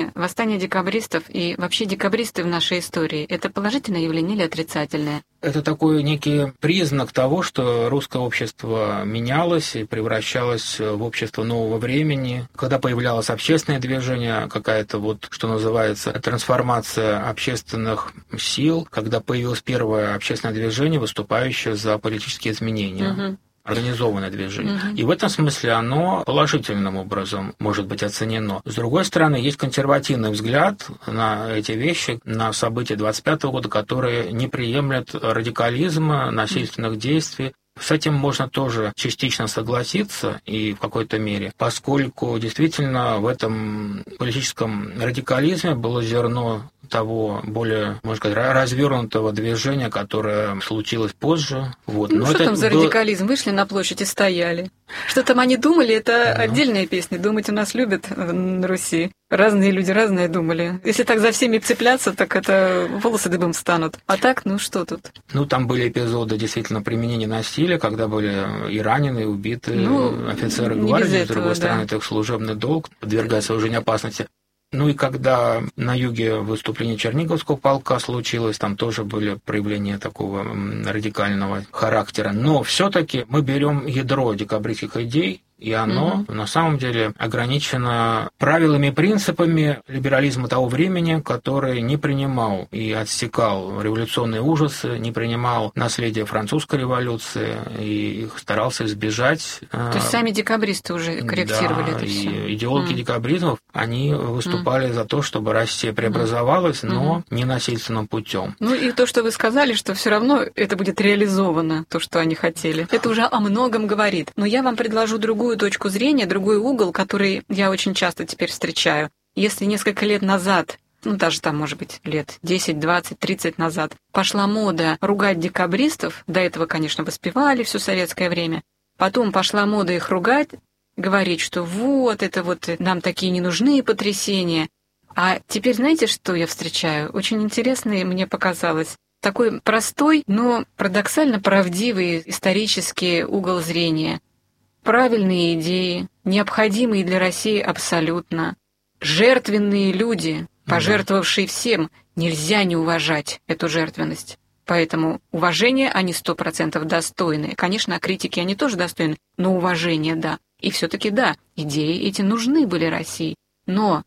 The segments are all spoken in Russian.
Восстание декабристов и вообще декабристы в нашей истории – это положительное явление или отрицательное? Это такой некий признак того, что русское общество менялось и превращалось в общество нового времени. Когда появлялось общественное движение, какая-то вот, что называется, трансформация общественных сил, когда появилось первое общественное движение, выступающее за политические изменения. Организованное движение. И в этом смысле оно положительным образом может быть оценено. С другой стороны, есть консервативный взгляд на эти вещи, на события 25 года, которые не приемлят радикализма, насильственных действий. С этим можно тоже частично согласиться и в какой-то мере, поскольку действительно в этом политическом радикализме было зерно того более, можно сказать, развернутого движения, которое случилось позже. Вот. Ну, что там за радикализм? Вышли на площадь и стояли. Что там они думали, это отдельная песня. Думать у нас любят на Руси. Разные люди разные думали. Если так за всеми цепляться, так это волосы дыбом станут. А так, ну что тут? Ну, там были эпизоды действительно применения насилия, когда были и ранены, и убиты офицеры гвардии. С другой стороны, это их служебный долг, подвергать своей жизни опасности. Ну и когда на юге выступление Черниговского полка случилось, там тоже были проявления такого радикального характера. Но все-таки мы берем ядро декабристских идей, и оно на самом деле ограничено правилами и принципами либерализма того времени, который не принимал и отсекал революционные ужасы, не принимал наследие французской революции и старался избежать. То есть сами декабристы уже корректировали это все. И идеологи декабризмов, они выступали за то, чтобы Россия преобразовалась, но не насильственным путем. Ну и то, что вы сказали, что все равно это будет реализовано, то, что они хотели, это уже о многом говорит. Но я вам предложу другую точку зрения, другой угол, который я очень часто теперь встречаю. Если несколько лет назад, ну даже там, может быть, лет 10, 20, 30 назад, пошла мода ругать декабристов, до этого, конечно, воспевали все советское время, потом пошла мода их ругать, говорить, что вот, это вот нам такие не нужны потрясения. А теперь знаете, что я встречаю? Очень интересный мне показалось. Такой простой, но парадоксально правдивый исторический угол зрения. Правильные идеи, необходимые для России абсолютно. Жертвенные люди, пожертвовавшие всем, нельзя не уважать эту жертвенность. Поэтому уважение они 100% достойны. Конечно, критики они тоже достойны, но уважение, да. И все-таки да, идеи эти нужны были России. Но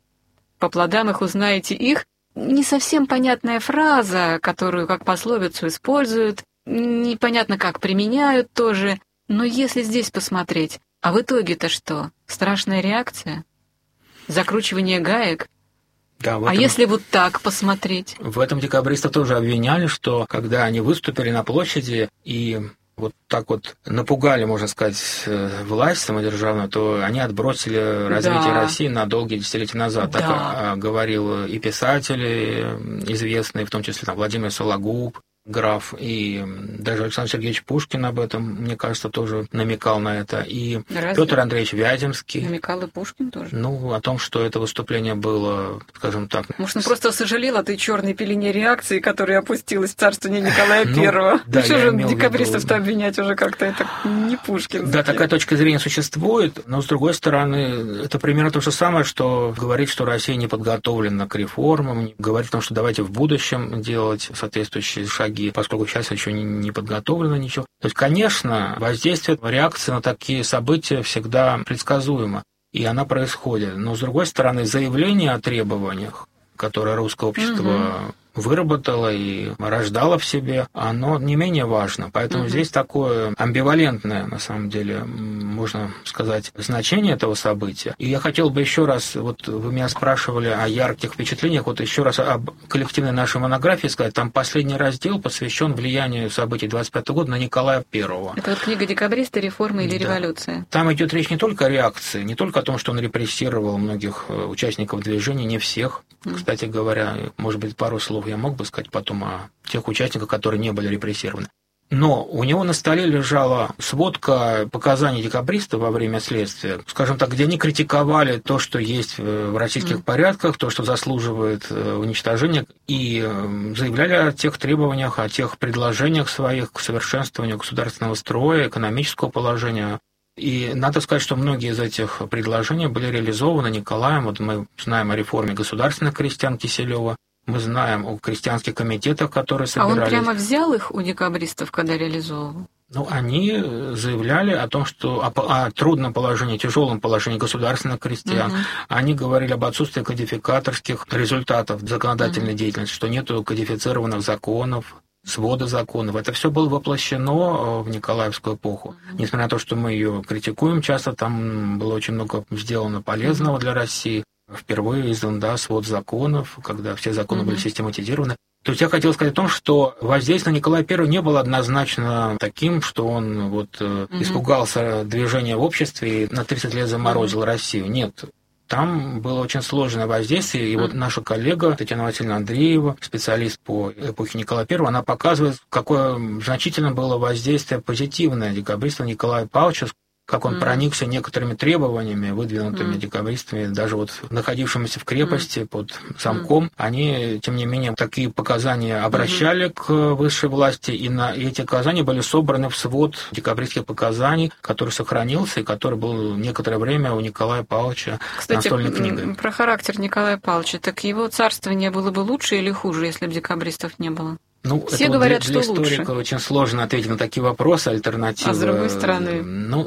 по плодам их узнаете их. Не совсем понятная фраза, которую как пословицу используют, непонятно как применяют тоже. Но если здесь посмотреть, а в итоге-то что? Страшная реакция? Закручивание гаек? Да, а если вот так посмотреть? В этом декабристы тоже обвиняли, что когда они выступили на площади и вот так вот напугали, можно сказать, власть самодержавную, то они отбросили развитие России на долгие десятилетия назад. Так говорил и писатели известные, в том числе там, Владимир Сологуб, граф, и даже Александр Сергеевич Пушкин об этом, мне кажется, тоже намекал на это. И Петр Андреевич Вяземский. Намекал и Пушкин тоже? Ну, о том, что это выступление было, скажем так... Может, он просто сожалел о той черной пелене реакции, которая опустилась в царствование Николая I. Да, что же декабристов-то обвинять уже как-то это не Пушкин? Да, такая точка зрения существует, но, с другой стороны, это примерно то же самое, что говорить, что Россия не подготовлена к реформам, говорить о том, что давайте в будущем делать соответствующие шаги, поскольку сейчас еще не подготовлено ничего. То есть, конечно, воздействие, реакция на такие события всегда предсказуема, и она происходит. Но, с другой стороны, заявление о требованиях, которое русское общество выработало и рождало в себе, оно не менее важно. Поэтому здесь такое амбивалентное, на самом деле, можно сказать, значение этого события. И я хотел бы еще раз, вот вы меня спрашивали о ярких впечатлениях, вот еще раз об коллективной нашей монографии сказать. Там последний раздел посвящен влиянию событий 25 года на Николая I. Это вот книга «Декабристы. Реформа или революция». Там идет речь не только о реакции, не только о том, что он репрессировал многих участников движения, не всех. Кстати говоря, может быть, пару слов я мог бы сказать потом о тех участниках, которые не были репрессированы. Но у него на столе лежала сводка показаний декабристов во время следствия, скажем так, где они критиковали то, что есть в российских порядках, то, что заслуживает уничтожения, и заявляли о тех требованиях, о тех предложениях своих к совершенствованию государственного строя, экономического положения. И надо сказать, что многие из этих предложений были реализованы Николаем. Вот мы знаем о реформе государственных крестьян Киселева, мы знаем о крестьянских комитетах, которые собирались. А он прямо взял их у декабристов, когда реализовывал? Ну, они заявляли о том, что о трудном положении, тяжелом положении государственных крестьян. Они говорили об отсутствии кодификаторских результатов законодательной деятельности, что нету кодифицированных законов, свода законов. Это все было воплощено в Николаевскую эпоху. Несмотря на то, что мы ее критикуем часто, там было очень много сделано полезного для России. Впервые издан, свод законов, когда все законы были систематизированы. То есть я хотел сказать о том, что воздействие на Николая I не было однозначно таким, что он испугался движения в обществе и на 30 лет заморозил Россию. Нет. Там было очень сложное воздействие, и вот наша коллега Татьяна Васильевна Андреева, специалист по эпохе Николая I, она показывает, какое значительно было воздействие позитивное декабриста Николая Павловича, как он проникся некоторыми требованиями, выдвинутыми декабристами, даже вот находившимися в крепости под замком, они, тем не менее, такие показания обращали к высшей власти, и эти показания были собраны в свод декабристских показаний, который сохранился и который был некоторое время у Николая Павловича настольной книгой. Кстати, про характер Николая Павловича, так его царствование было бы лучше или хуже, если бы декабристов не было? Ну, все это говорят, для что историка лучше. Очень сложно ответить на такие вопросы, альтернативы. А с другой стороны,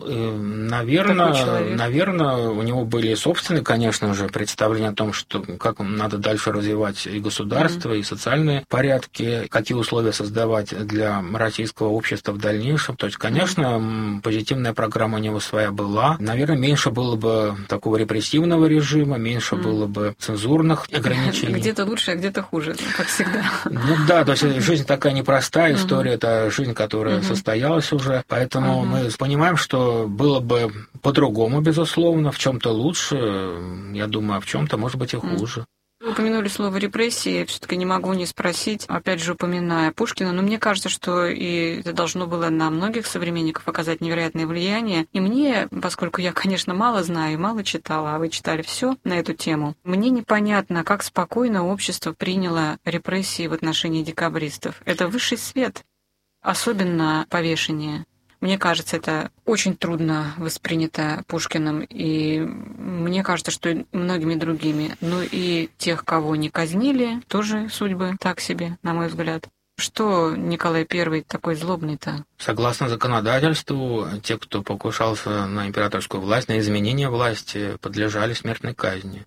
наверное, у него были собственные, конечно же, представления о том, что как надо дальше развивать и государство, и социальные порядки, какие условия создавать для российского общества в дальнейшем. То есть, конечно, позитивная программа у него своя была. Наверное, меньше было бы такого репрессивного режима, меньше было бы цензурных ограничений. Где-то лучше, а где-то хуже, как всегда. Ну да, то есть жизнь такая непростая, история это жизнь, которая состоялась уже, поэтому мы понимаем, что было бы по-другому, безусловно, в чем-то лучше, я думаю, а в чем-то, может быть, и хуже. Вы упомянули слово «репрессии», я все-таки не могу не спросить, опять же, упоминая Пушкина, но мне кажется, что и это должно было на многих современников оказать невероятное влияние. И мне, поскольку я, конечно, мало знаю и мало читала, а вы читали все на эту тему, мне непонятно, как спокойно общество приняло репрессии в отношении декабристов. Это высший свет, особенно повешение. Мне кажется, это очень трудно воспринято Пушкиным, и мне кажется, что и многими другими. Ну и тех, кого не казнили, тоже судьбы так себе, на мой взгляд. Что Николай I такой злобный-то? Согласно законодательству, те, кто покушался на императорскую власть, на изменение власти, подлежали смертной казни.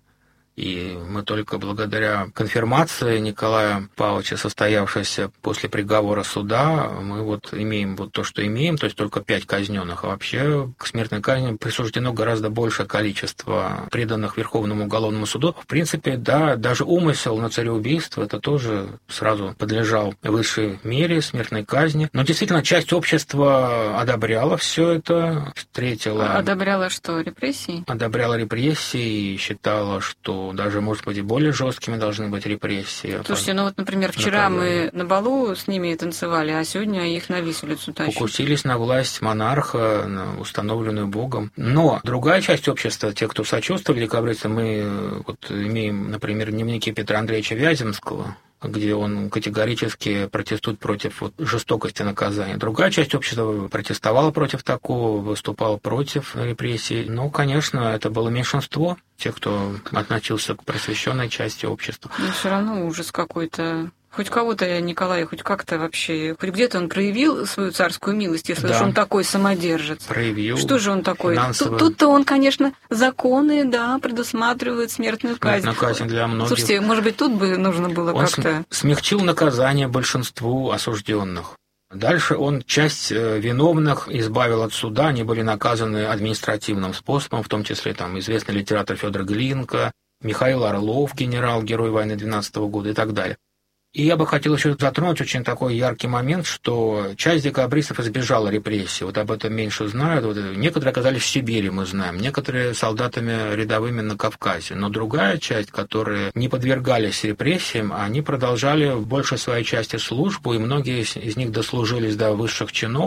И мы только благодаря конфирмации Николая Павловича, состоявшейся после приговора суда, мы вот имеем вот то, что имеем, то есть только 5 казненных. А вообще к смертной казни присуждено гораздо большее количество преданных Верховному уголовному суду. В принципе, да, даже умысел на цареубийство, это тоже сразу подлежал высшей мере смертной казни. Но действительно, часть общества одобряла все это, встретила... Одобряла что, репрессии? Одобряла репрессии и считала, что даже, может быть, и более жесткими должны быть репрессии. Слушайте, ну вот, например, вчера мы на балу с ними танцевали, а сегодня их на виселицу тащат. Покусились на власть монарха, установленную Богом. Но другая часть общества, те, кто сочувствовали декабристам, мы вот имеем, например, дневники Петра Андреевича Вяземского, где он категорически протестует против жестокости наказания. Другая часть общества протестовала против такого, выступала против репрессий. Но, конечно, это было меньшинство, тех, кто относился к просвещенной части общества. Но все равно ужас какой-то. Хоть кого-то Николай, хоть как-то вообще, хоть где-то он проявил свою царскую милость, если уж он такой самодержец. Проявил. Что же он такой? Тут-то он, конечно, законы, предусматривает смертную казнь. Смертную казнь для многих. Слушайте, может быть, тут бы нужно было как-то... Он смягчил наказание большинству осужденных. Дальше он часть виновных избавил от суда, они были наказаны административным способом, в том числе там известный литератор Федор Глинка, Михаил Орлов, генерал, герой войны 12 года и так далее. И я бы хотел еще затронуть очень такой яркий момент, что часть декабристов избежала репрессий. Вот об этом меньше знают. Вот некоторые оказались в Сибири, мы знаем. Некоторые солдатами рядовыми на Кавказе. Но другая часть, которые не подвергались репрессиям, они продолжали в большей своей части службу, и многие из них дослужились до высших чинов.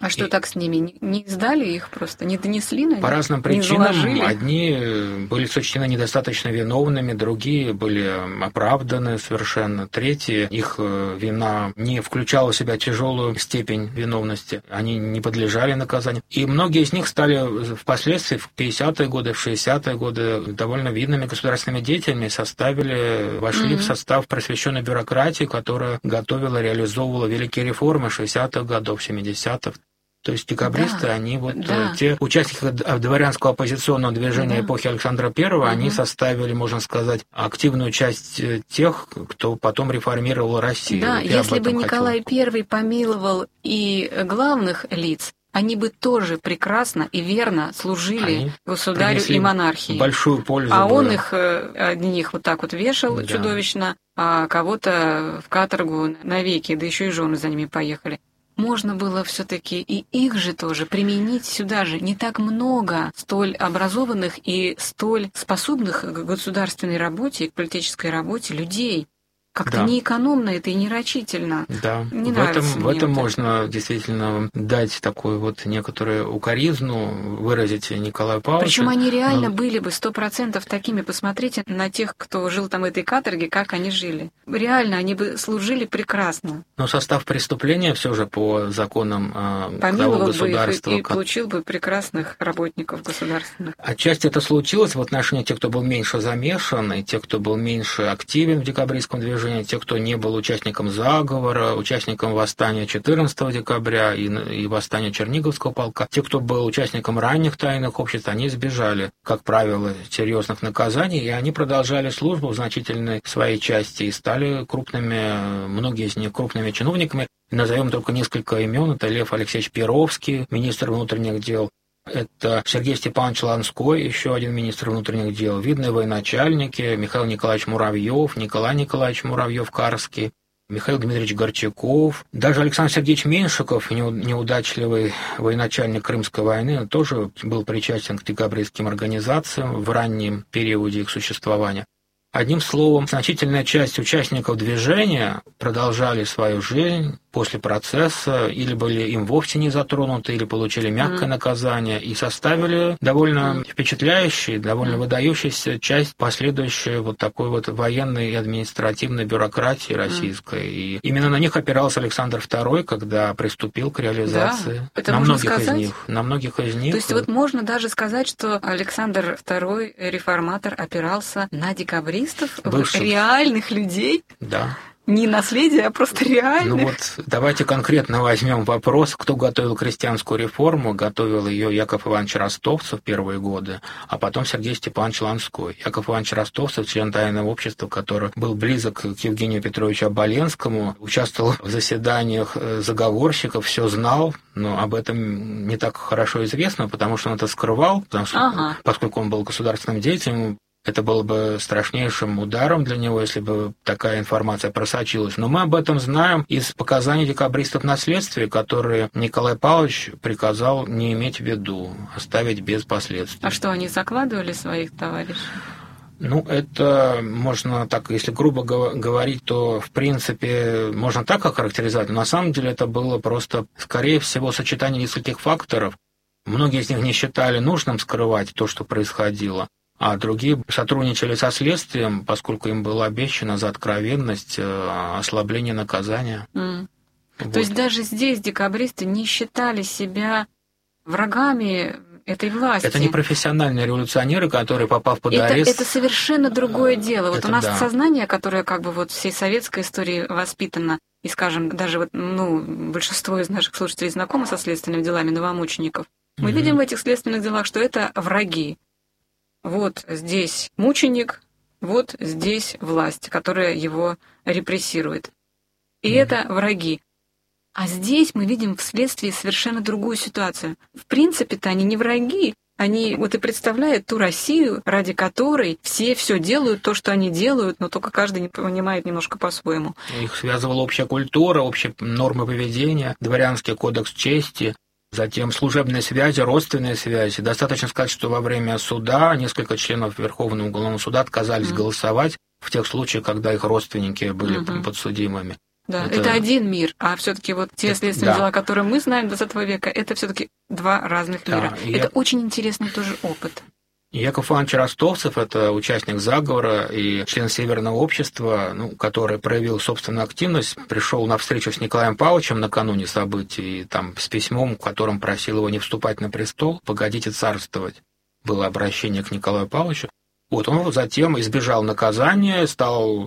А что так с ними? Не сдали их просто? Не донесли на них? По разным причинам. Одни были сочтены недостаточно виновными, другие были оправданы совершенно. Третьи, их вина не включала в себя тяжелую степень виновности. Они не подлежали наказанию. И многие из них стали впоследствии, в 50-е годы, в 60-е годы, довольно видными государственными деятелями, вошли в состав просвещенной бюрократии, которая готовила, реализовывала великие реформы 60-х годов, 70-х. То есть декабристы, они те участники дворянского оппозиционного движения эпохи Александра I, они составили, можно сказать, активную часть тех, кто потом реформировал Россию. Да, если бы Николай I помиловал и главных лиц, они бы тоже прекрасно и верно служили государю и монархии. Большую пользу. А он их одних вот так вот вешал чудовищно, а кого-то в каторгу навеки, да еще и жены за ними поехали. Можно было все-таки и их же тоже применить сюда же. Не так много столь образованных и столь способных к государственной работе и к политической работе людей. Как-то неэкономно это и нерачительно. Да, не в этом можно действительно дать такую вот некоторую укоризну, выразить Николаю Павловичу. Причем они реально были бы 100% такими. Посмотрите на тех, кто жил там в этой каторге, как они жили. Реально, они бы служили прекрасно. Но состав преступления все же по законам того государства. Бы их и получил бы прекрасных работников государственных. Отчасти это случилось в отношении тех, кто был меньше замешан, и тех, кто был меньше активен в декабристском движении, те, кто не был участником заговора, участником восстания 14 декабря и восстания Черниговского полка, те, кто был участником ранних тайных обществ, они избежали, как правило, серьезных наказаний, и они продолжали службу в значительной своей части и стали многие из них крупными чиновниками. Назовем только несколько имен. Это Лев Алексеевич Перовский, министр внутренних дел. Это Сергей Степанович Ланской, еще один министр внутренних дел, видные военачальники, Михаил Николаевич Муравьев, Николай Николаевич Муравьев-Карский, Михаил Дмитриевич Горчаков, даже Александр Сергеевич Меньшиков, неудачливый военачальник Крымской войны, тоже был причастен к декабристским организациям в раннем периоде их существования. Одним словом, значительная часть участников движения продолжали свою жизнь после процесса, или были им вовсе не затронуты, или получили мягкое наказание, и составили довольно впечатляющую, довольно выдающуюся часть последующей вот такой вот военной и административной бюрократии российской. И именно на них опирался Александр II, когда приступил к реализации на многих из них. То есть вот можно даже сказать, что Александр II, реформатор, опирался на декабристов, реальных людей? Да. Не наследие, а просто реально. Ну вот давайте конкретно возьмем вопрос, кто готовил крестьянскую реформу. Готовил ее Яков Иванович Ростовцев первые годы, а потом Сергей Степанович Ланской. Яков Иванович Ростовцев, член тайного общества, который был близок к Евгению Петровичу Оболенскому, участвовал в заседаниях заговорщиков, все знал, но об этом не так хорошо известно, потому что он это скрывал, поскольку он был государственным деятелем. Это было бы страшнейшим ударом для него, если бы такая информация просочилась. Но мы об этом знаем из показаний декабристов на следствии, которые Николай Павлович приказал не иметь в виду, оставить без последствий. А что, они закладывали своих товарищей? Ну, это можно так, если грубо говорить, то, в принципе, можно так охарактеризовать, но на самом деле это было просто, скорее всего, сочетание нескольких факторов. Многие из них не считали нужным скрывать то, что происходило, а другие сотрудничали со следствием, поскольку им было обещано за откровенность ослабление наказания. Вот. То есть даже здесь декабристы не считали себя врагами этой власти. Это не профессиональные революционеры, которые, попав под арест... Это совершенно другое дело. Вот у нас сознание, которое как бы вот всей советской истории воспитано, и, скажем, даже вот, большинство из наших слушателей знакомы со следственными делами новомучеников, мы видим в этих следственных делах, что это враги. Вот здесь мученик, вот здесь власть, которая его репрессирует. И это враги. А здесь мы видим вследствие совершенно другую ситуацию. В принципе-то они не враги. Они вот и представляют ту Россию, ради которой все делают то, что они делают, но только каждый не понимает немножко по-своему. Их связывала общая культура, общие нормы поведения, дворянский кодекс чести. Затем служебные связи, родственные связи. Достаточно сказать, что во время суда несколько членов Верховного уголовного суда отказались голосовать в тех случаях, когда их родственники были подсудимыми. Да, это один мир, а все-таки вот те следственные дела, которые мы знаем 20 века, это все-таки два разных мира. Это очень интересный тоже опыт. Яков Иванович Ростовцев – это участник заговора и член Северного общества, который проявил собственную активность, пришел на встречу с Николаем Павловичем накануне событий, там, с письмом, в котором просил его не вступать на престол, погодите царствовать. Было обращение к Николаю Павловичу. Он затем избежал наказания, стал,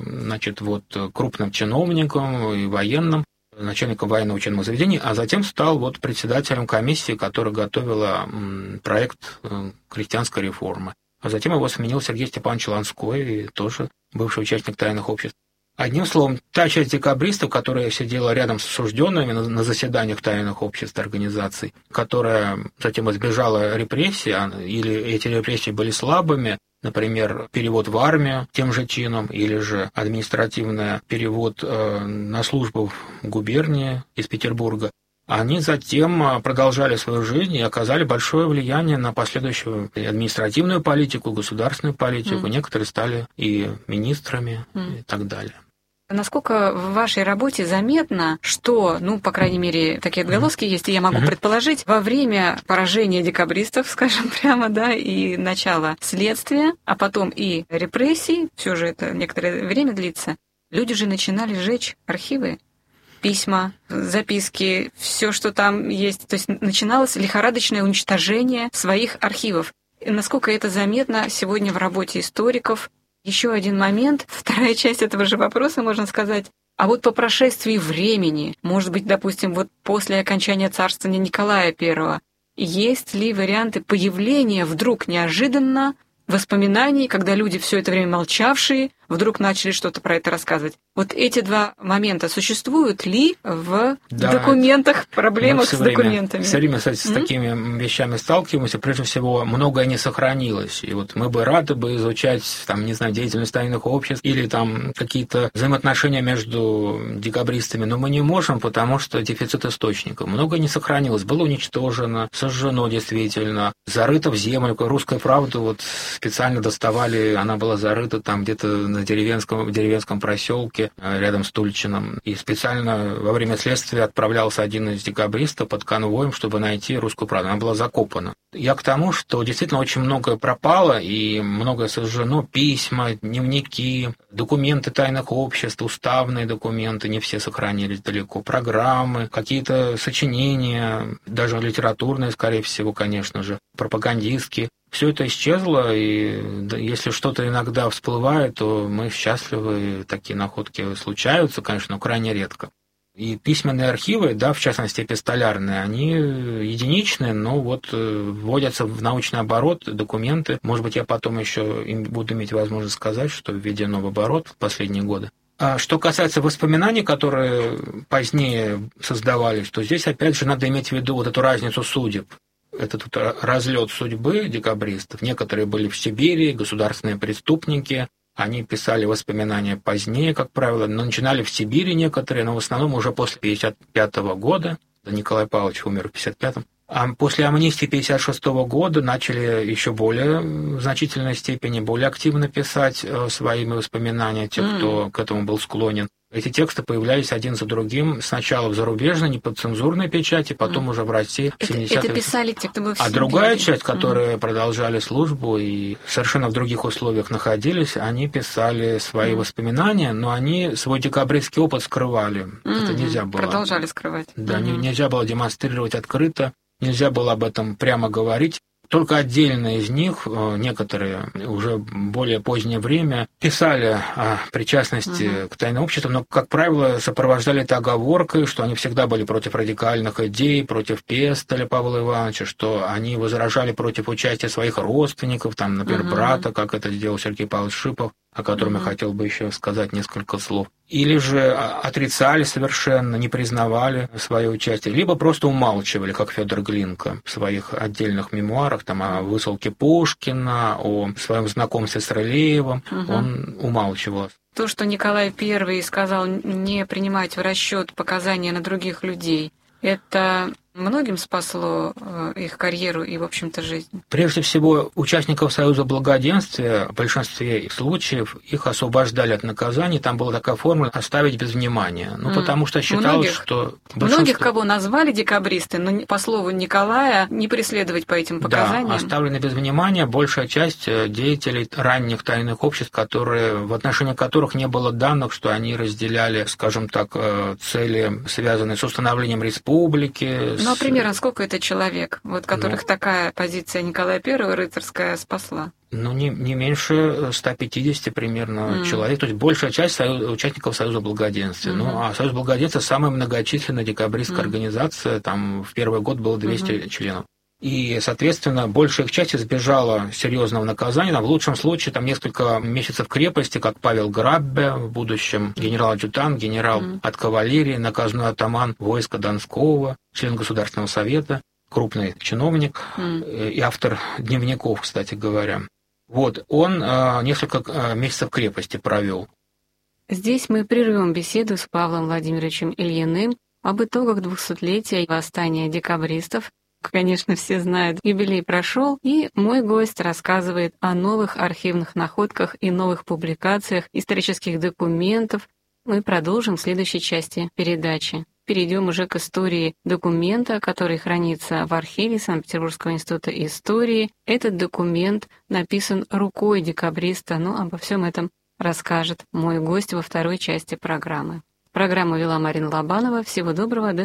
крупным чиновником и военным, начальником военного учебного заведения, а затем стал председателем комиссии, которая готовила проект крестьянской реформы. А затем его сменил Сергей Степанович Ланской, тоже бывший участник тайных обществ. Одним словом, та часть декабристов, которая сидела рядом с осужденными на заседаниях тайных обществ организаций, которая затем избежала репрессий, или эти репрессии были слабыми, например, перевод в армию тем же чином, или же административный перевод на службу в губернии из Петербурга, они затем продолжали свою жизнь и оказали большое влияние на последующую административную политику, государственную политику. Некоторые стали и министрами и так далее. Насколько в вашей работе заметно, что, по крайней мере, такие отголоски есть, и я могу предположить, во время поражения декабристов, скажем прямо, и начала следствия, а потом и репрессий, все же это некоторое время длится, люди же начинали сжечь архивы, письма, записки, все, что там есть. То есть начиналось лихорадочное уничтожение своих архивов. И насколько это заметно сегодня в работе историков. Еще один момент, вторая часть этого же вопроса, можно сказать. А вот по прошествии времени, может быть, допустим, после окончания царствования Николая I, есть ли варианты появления вдруг неожиданно воспоминаний, когда люди, все это время молчавшие, вдруг начали что-то про это рассказывать? Вот эти два момента существуют ли в документах, проблемах с документами? Все время, кстати, с такими вещами сталкиваемся. Прежде всего, многое не сохранилось. И мы бы рады изучать, деятельность тайных обществ или какие-то взаимоотношения между декабристами, но мы не можем, потому что дефицит источников. Многое не сохранилось, было уничтожено, сожжено действительно, зарыто в землю. «Русскую правду» специально доставали, она была зарыта где-то на деревенском проселке рядом с Тульчином. И специально во время следствия отправлялся один из декабристов под конвоем, чтобы найти «Русскую правду». Она была закопана. Я к тому, что действительно очень многое пропало, и многое сожжено. Письма, дневники, документы тайных обществ, уставные документы, не все сохранились далеко. Программы, какие-то сочинения, даже литературные, скорее всего, конечно же, пропагандистские. Все это исчезло, и если что-то иногда всплывает, то мы счастливы, такие находки случаются, конечно, но крайне редко. И письменные архивы, в частности эпистолярные, они единичные, но вводятся в научный оборот документы. Может быть, я потом еще буду иметь возможность сказать, что введено в оборот в последние годы. А что касается воспоминаний, которые позднее создавались, то здесь, опять же, надо иметь в виду эту разницу судеб. Это разлет судьбы декабристов. Некоторые были в Сибири, государственные преступники. Они писали воспоминания позднее, как правило, но начинали в Сибири некоторые, но в основном уже после 1955 года. Николай Павлович умер в 1955. А после амнистии 1956 года начали еще более значительной степени, более активно писать своими воспоминания те, кто к этому был склонен. Эти тексты появлялись один за другим, сначала в зарубежной, неподцензурной печати, потом уже в России в 70-е. Это писали те, кто был в Сибири. А другая часть, которые продолжали службу и совершенно в других условиях находились, они писали свои воспоминания, но они свой декабристский опыт скрывали. Это нельзя было. Продолжали скрывать. Да, нельзя было демонстрировать открыто, нельзя было об этом прямо говорить. Только отдельно из них, некоторые уже в более позднее время, писали о причастности к тайным обществам, но, как правило, сопровождали это оговоркой, что они всегда были против радикальных идей, против Пестеля Павла Ивановича, что они возражали против участия своих родственников, например, брата, как это сделал Сергей Павлович Шипов, о котором я хотел бы еще сказать несколько слов. Или же отрицали совершенно, не признавали свое участие, либо просто умалчивали, как Федор Глинка в своих отдельных мемуарах, о высылке Пушкина, о своем знакомстве с Рылеевым, он умалчивал. То, что Николай I сказал не принимать в расчет показания на других людей, это многим спасло их карьеру и, в общем-то, жизнь? Прежде всего, участников Союза Благоденствия в большинстве случаев их освобождали от наказаний. Там была такая формула «оставить без внимания». Ну, потому что считалось, что Многих, кого назвали декабристы, но по слову Николая, не преследовать по этим показаниям. Да, оставлены без внимания большая часть деятелей ранних тайных обществ, в отношении которых не было данных, что они разделяли, скажем так, цели, связанные с установлением республики. Ну, а примерно сколько это человек, которых такая позиция Николая I рыцарская спасла? Ну, не меньше 150 примерно человек, то есть большая часть участников Союза Благоденствия. Ну, а Союз Благоденствия самая многочисленная декабристская организация, там в первый год было 200 членов. И, соответственно, большая их часть избежала серьезного наказания. Там, в лучшем случае, там несколько месяцев крепости, как Павел Граббе, в будущем генерал-адъютант, генерал от кавалерии, наказной атаман войска Донского, член Государственного совета, крупный чиновник и автор дневников, кстати говоря. Вот, он несколько месяцев крепости провел. Здесь мы прервем беседу с Павлом Владимировичем Ильиным об итогах 200-летия восстания декабристов. Конечно, все знают, юбилей прошел, и мой гость рассказывает о новых архивных находках и новых публикациях, исторических документов. Мы продолжим в следующей части передачи. Перейдем уже к истории документа, который хранится в архиве Санкт-Петербургского института истории. Этот документ написан рукой декабриста, но обо всем этом расскажет мой гость во второй части программы. Программу вела Марина Лобанова. Всего доброго, до